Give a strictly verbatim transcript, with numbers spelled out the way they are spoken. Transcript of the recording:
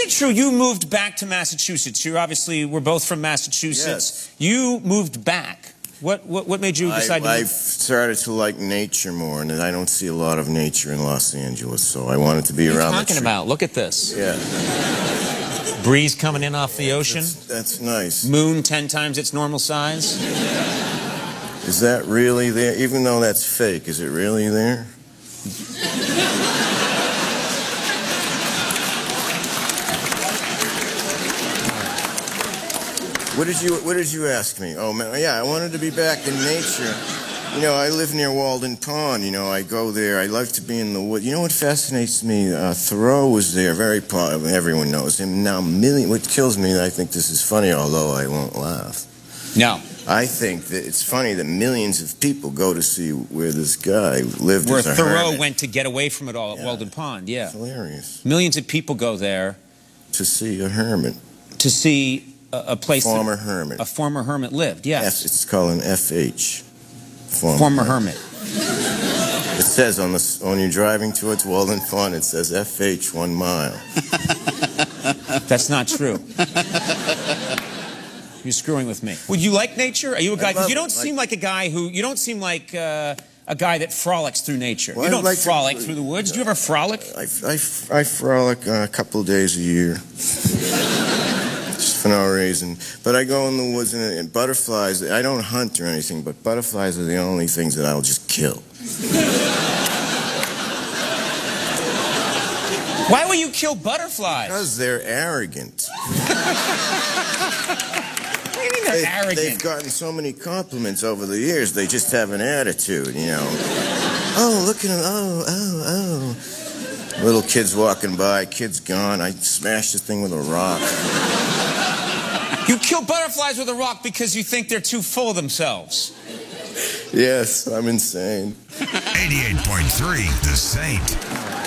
it true you moved back to Massachusetts? You obviously we're both from Massachusetts. Yes. You moved back. What, what, what made you decide I, to move? I've started to like nature more, and I don't see a lot of nature in Los Angeles, so I wanted to be What are you around the talking tree. about? Look at this. Yeah. Breeze coming in off the ocean. That's, that's nice. Moon ten times its normal size. Is that really there? Even though that's fake, is it really there? What did you What did you ask me? Oh man, yeah, I wanted to be back in nature. You know, I live near Walden Pond. You know, I go there. I like to be in the woods. You know what fascinates me? Uh, Thoreau was there. Very popular. Everyone knows him now. Million. What kills me, I think this is funny, although I won't laugh. No. I think that it's funny that millions of people go to see where this guy lived Where as a Thoreau hermit. went to get away from it all at Yeah. Walden Pond. Yeah. It's hilarious. Millions of people go there To see a hermit. to see a, a place Former that hermit. a former hermit lived. Yes. F, it's called an F H. Former, Former hermit. It says on the when you're driving towards Walden Pond, it says F H one mile. That's not true. You're screwing with me. Would you like nature? Are you a guy? Because you don't it. seem like a guy who. You don't seem like uh, a guy that frolics through nature. Well, you I don't like to- frolic through the woods. Do you ever frolic? I, I, I frolic uh, a couple of days a year. Just for no reason. But I go in the woods and, and butterflies. I don't hunt or anything, but butterflies are the only things that I'll just kill. Why will you kill butterflies? Because they're arrogant. What do you mean they're They, arrogant? They've gotten so many compliments over the years, they just have an attitude, you know. Oh, look at him. Oh, oh, oh. Little kids walking by, kid's gone. I smashed the thing with a rock. You kill butterflies with a rock because you think they're too full of themselves. Yes, I'm insane. eighty-eight point three The Saint.